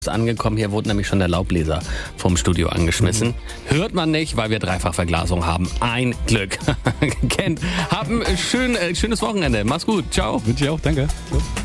Angekommen, hier wurde nämlich schon der Laubbläser vom Studio angeschmissen. Hört man nicht, weil wir Dreifachverglasung haben. Ein Glück. Ken, hab ein schönes Wochenende. Mach's gut. Ciao. Wünsche ich auch. Danke. Ciao.